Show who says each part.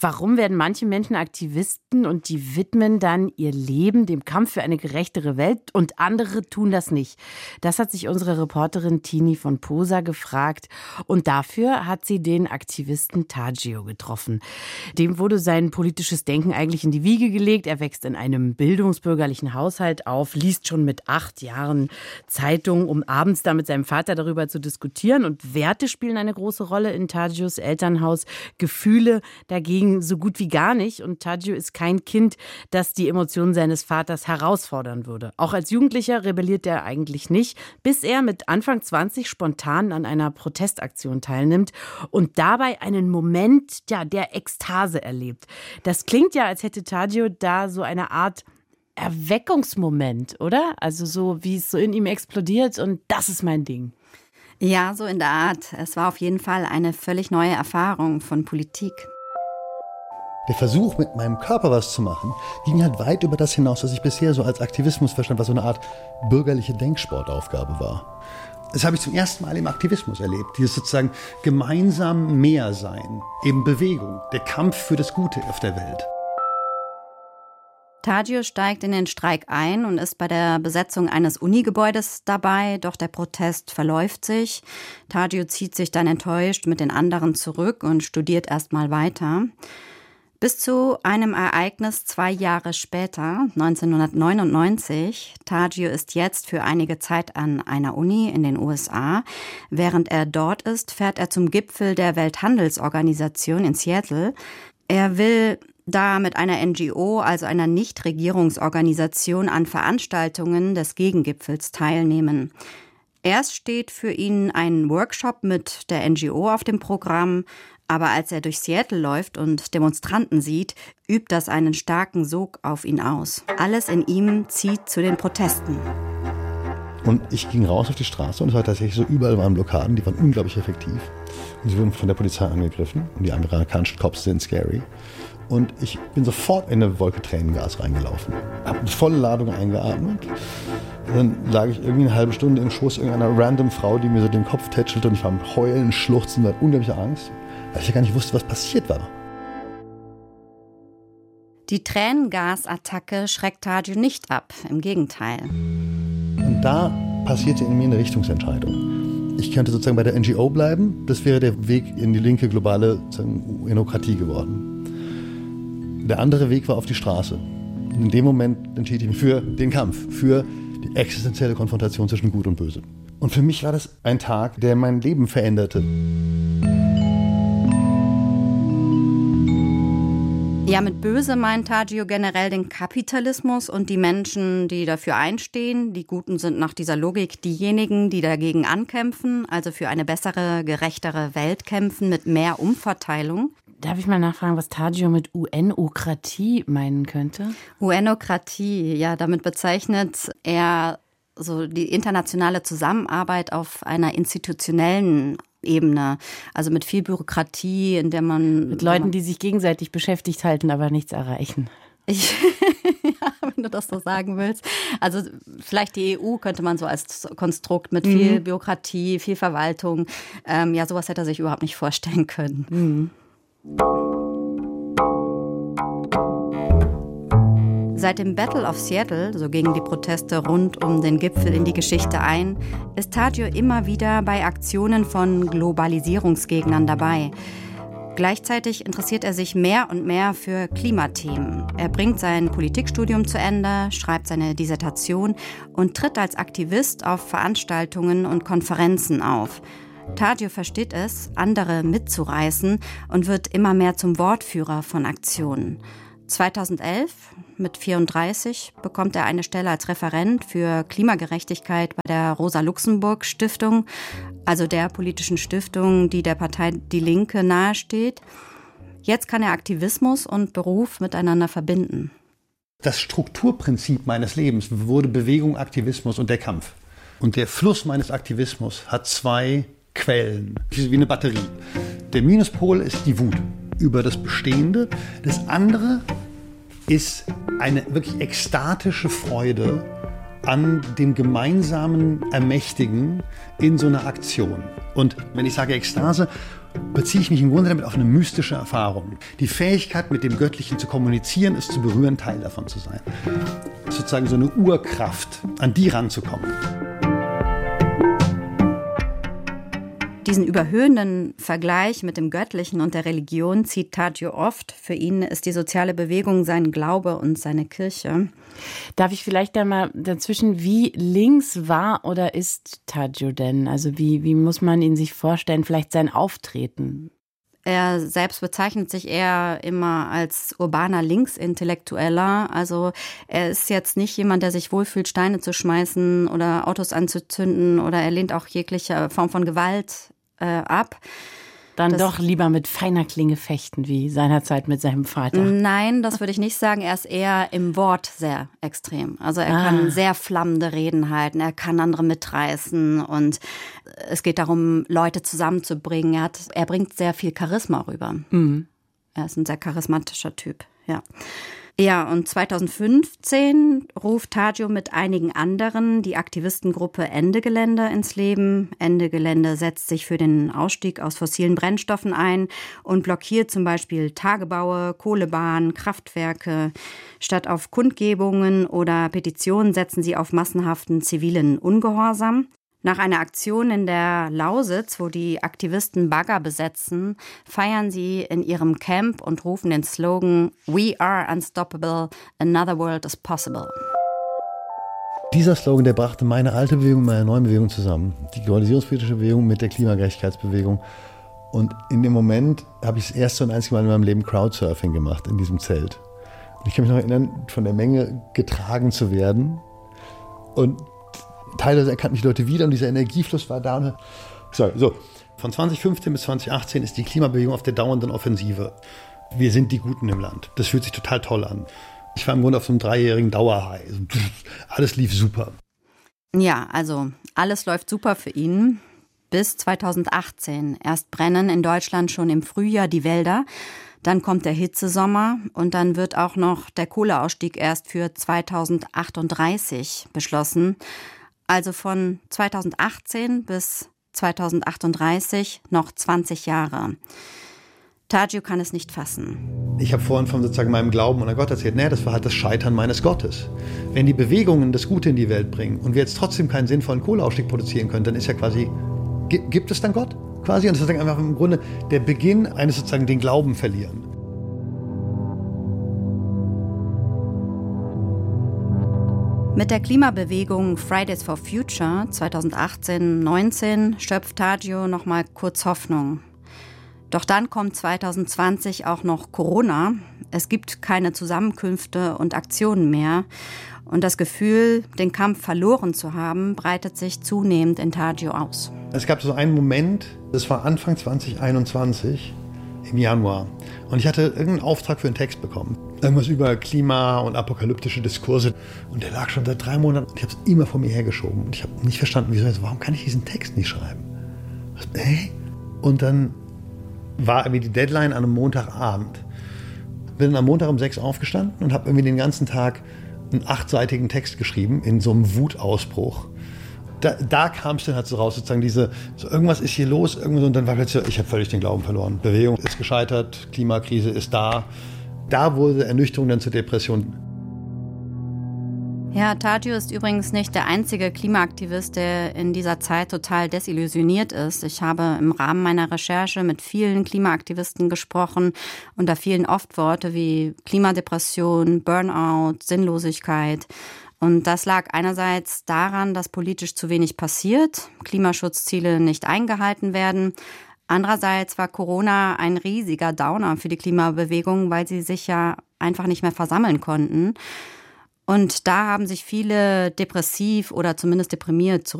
Speaker 1: Warum werden manche Menschen Aktivisten und die widmen dann ihr Leben dem Kampf für eine gerechtere Welt und andere tun das nicht? Das hat sich unsere Reporterin Tini von Posa gefragt und dafür hat sie den Aktivisten Tadzio getroffen. Dem wurde sein politisches Denken eigentlich in die Wiege gelegt. Er wächst in einem bildungsbürgerlichen Haushalt auf, liest schon mit 8 Jahren Zeitungen, um abends da mit seinem Vater darüber zu diskutieren. Und Werte spielen eine große Rolle in Tadzios Elternhaus. Gefühle dagegen so gut wie gar nicht. Und Tadzio ist kein Kind, das die Emotionen seines Vaters herausfordern würde. Auch als Jugendlicher rebelliert er eigentlich nicht, bis er mit Anfang 20 spontan an einer Protestaktion teilnimmt und dabei einen Moment der Ekstase erlebt. Das klingt ja, als hätte Tadzio da so eine Art Erweckungsmoment, oder? Also so, wie es so in ihm explodiert und das ist mein Ding.
Speaker 2: Ja, so in der Art. Es war auf jeden Fall eine völlig neue Erfahrung von Politik.
Speaker 3: Der Versuch, mit meinem Körper was zu machen, ging halt weit über das hinaus, was ich bisher so als Aktivismus verstand, was so eine Art bürgerliche Denksportaufgabe war. Das habe ich zum ersten Mal im Aktivismus erlebt, dieses sozusagen gemeinsam mehr sein, eben Bewegung, der Kampf für das Gute auf der Welt.
Speaker 2: Tadzio steigt in den Streik ein und ist bei der Besetzung eines Unigebäudes dabei, doch der Protest verläuft sich. Tadzio zieht sich dann enttäuscht mit den anderen zurück und studiert erstmal weiter. Bis zu einem Ereignis 2 Jahre später, 1999. Tadzio ist jetzt für einige Zeit an einer Uni in den USA. Während er dort ist, fährt er zum Gipfel der Welthandelsorganisation in Seattle. Er will da mit einer NGO, also einer Nichtregierungsorganisation, an Veranstaltungen des Gegengipfels teilnehmen. Erst steht für ihn ein Workshop mit der NGO auf dem Programm, aber als er durch Seattle läuft und Demonstranten sieht, übt das einen starken Sog auf ihn aus. Alles in ihm zieht zu den Protesten.
Speaker 3: Und ich ging raus auf die Straße und es war tatsächlich so, überall waren Blockaden, die waren unglaublich effektiv. Und sie wurden von der Polizei angegriffen und die amerikanischen Cops sind scary. Und ich bin sofort in eine Wolke Tränengas reingelaufen, habe eine volle Ladung eingeatmet. Dann lag ich irgendwie eine halbe Stunde im Schoß irgendeiner random Frau, die mir so den Kopf tätschelte und ich war mit Heulen, Schluchzen, mit unglaublicher Angst, weil ich ja gar nicht wusste, was passiert war.
Speaker 2: Die Tränengasattacke schreckt Tadzio nicht ab, im Gegenteil.
Speaker 3: Und da passierte in mir eine Richtungsentscheidung. Ich könnte sozusagen bei der NGO bleiben, das wäre der Weg in die linke globale Demokratie geworden. Der andere Weg war auf die Straße. Und in dem Moment entschied ich mich für den Kampf, für die existenzielle Konfrontation zwischen Gut und Böse. Und für mich war das ein Tag, der mein Leben veränderte.
Speaker 2: Ja, mit Böse meint Tadzio generell den Kapitalismus und die Menschen, die dafür einstehen. Die Guten sind nach dieser Logik diejenigen, die dagegen ankämpfen, also für eine bessere, gerechtere Welt kämpfen mit mehr Umverteilung.
Speaker 1: Darf ich mal nachfragen, was Tadzio mit UNokratie meinen könnte?
Speaker 2: UNokratie, ja, damit bezeichnet er so die internationale Zusammenarbeit auf einer institutionellen Ebene, also mit viel Bürokratie, in der man...
Speaker 1: Mit Leuten, die sich gegenseitig beschäftigt halten, aber nichts erreichen.
Speaker 2: Ja, wenn du das so sagen willst. Also vielleicht die EU könnte man so als Konstrukt mit viel Bürokratie, viel Verwaltung, ja, sowas hätte er sich überhaupt nicht vorstellen können.
Speaker 1: Mhm.
Speaker 2: Seit dem Battle of Seattle, so gingen die Proteste rund um den Gipfel in die Geschichte ein, ist Tadzio immer wieder bei Aktionen von Globalisierungsgegnern dabei. Gleichzeitig interessiert er sich mehr und mehr für Klimathemen. Er bringt sein Politikstudium zu Ende, schreibt seine Dissertation und tritt als Aktivist auf Veranstaltungen und Konferenzen auf. Tadzio versteht es, andere mitzureißen und wird immer mehr zum Wortführer von Aktionen. 2011, mit 34, bekommt er eine Stelle als Referent für Klimagerechtigkeit bei der Rosa-Luxemburg-Stiftung, also der politischen Stiftung, die der Partei Die Linke nahesteht. Jetzt kann er Aktivismus und Beruf miteinander verbinden.
Speaker 3: Das Strukturprinzip meines Lebens wurde Bewegung, Aktivismus und der Kampf. Und der Fluss meines Aktivismus hat 2 Quellen, wie eine Batterie. Der Minuspol ist die Wut über das Bestehende. Das andere ist eine wirklich ekstatische Freude an dem gemeinsamen Ermächtigen in so einer Aktion. Und wenn ich sage Ekstase, beziehe ich mich im Grunde damit auf eine mystische Erfahrung. Die Fähigkeit, mit dem Göttlichen zu kommunizieren, es zu berühren, Teil davon zu sein. Sozusagen so eine Urkraft, an die ranzukommen.
Speaker 2: Diesen überhöhenden Vergleich mit dem Göttlichen und der Religion zieht Tadjou oft. Für ihn ist die soziale Bewegung sein Glaube und seine Kirche.
Speaker 1: Darf ich vielleicht da mal dazwischen, wie links war oder ist Tadjou denn? Also wie muss man ihn sich vorstellen, vielleicht sein Auftreten?
Speaker 2: Er selbst bezeichnet sich eher immer als urbaner Linksintellektueller. Also er ist jetzt nicht jemand, der sich wohlfühlt, Steine zu schmeißen oder Autos anzuzünden, oder er lehnt auch jegliche Form von Gewalt ab.
Speaker 1: Dann doch lieber mit feiner Klinge fechten, wie seinerzeit mit seinem Vater.
Speaker 2: Nein, das würde ich nicht sagen. Er ist eher im Wort sehr extrem. Also er kann sehr flammende Reden halten, er kann andere mitreißen und es geht darum, Leute zusammenzubringen. Er bringt sehr viel Charisma rüber. Mhm. Er ist ein sehr charismatischer Typ, ja. Ja, und 2015 ruft Tadjou mit einigen anderen die Aktivistengruppe Ende Gelände ins Leben. Ende Gelände setzt sich für den Ausstieg aus fossilen Brennstoffen ein und blockiert zum Beispiel Tagebaue, Kohlebahnen, Kraftwerke. Statt auf Kundgebungen oder Petitionen setzen sie auf massenhaften zivilen Ungehorsam. Nach einer Aktion in der Lausitz, wo die Aktivisten Bagger besetzen, feiern sie in ihrem Camp und rufen den Slogan "We are unstoppable, another world is possible".
Speaker 3: Dieser Slogan, der brachte meine alte Bewegung mit meiner neuen Bewegung zusammen. Die globalisierungspolitische Bewegung mit der Klimagerechtigkeitsbewegung. Und in dem Moment habe ich das erste und einzige Mal in meinem Leben Crowdsurfing gemacht in diesem Zelt. Und ich kann mich noch erinnern, von der Menge getragen zu werden. Und teilweise erkannten mich Leute wieder und dieser Energiefluss war da. Und so. Von 2015 bis 2018 ist die Klimabewegung auf der dauernden Offensive. Wir sind die Guten im Land. Das fühlt sich total toll an. Ich war im Grunde auf so einem 3-jährigen Dauerhigh. Alles lief super.
Speaker 2: Ja, also alles läuft super für ihn. Bis 2018. Erst brennen in Deutschland schon im Frühjahr die Wälder. Dann kommt der Hitzesommer und dann wird auch noch der Kohleausstieg erst für 2038 beschlossen. Also von 2018 bis 2038 noch 20 Jahre. Tadjou kann es nicht fassen.
Speaker 3: Ich habe vorhin von sozusagen meinem Glauben an Gott erzählt. Das war halt das Scheitern meines Gottes. Wenn die Bewegungen das Gute in die Welt bringen und wir jetzt trotzdem keinen sinnvollen Kohleausstieg produzieren können, dann ist ja quasi, gibt es dann Gott? Quasi, und das ist einfach im Grunde der Beginn eines sozusagen den Glauben verlieren.
Speaker 2: Mit der Klimabewegung Fridays for Future 2018-19 schöpft Tadjou noch mal kurz Hoffnung. Doch dann kommt 2020 auch noch Corona. Es gibt keine Zusammenkünfte und Aktionen mehr. Und das Gefühl, den Kampf verloren zu haben, breitet sich zunehmend in Tadjou aus.
Speaker 3: Es gab so einen Moment, das war Anfang 2021, im Januar. Und ich hatte irgendeinen Auftrag für einen Text bekommen. Irgendwas über Klima und apokalyptische Diskurse. Und der lag schon seit 3 Monaten. Und ich habe es immer vor mir hergeschoben. Und ich habe nicht verstanden, warum kann ich diesen Text nicht schreiben? Und dann war irgendwie die Deadline an einem Montagabend. Bin am Montag um 6 aufgestanden und habe irgendwie den ganzen Tag einen 8-seitigen Text geschrieben in so einem Wutausbruch. Da kam es dann halt so raus, sozusagen irgendwas ist hier los, und dann war plötzlich, ich habe völlig den Glauben verloren. Bewegung ist gescheitert, Klimakrise ist da. Da wurde Ernüchterung dann zur Depression.
Speaker 2: Ja, Tadjou ist übrigens nicht der einzige Klimaaktivist, der in dieser Zeit total desillusioniert ist. Ich habe im Rahmen meiner Recherche mit vielen Klimaaktivisten gesprochen und da fielen oft Worte wie Klimadepression, Burnout, Sinnlosigkeit. Und das lag einerseits daran, dass politisch zu wenig passiert, Klimaschutzziele nicht eingehalten werden. Andererseits war Corona ein riesiger Downer für die Klimabewegung, weil sie sich ja einfach nicht mehr versammeln konnten. Und da haben sich viele depressiv oder zumindest deprimiert zurückgezogen.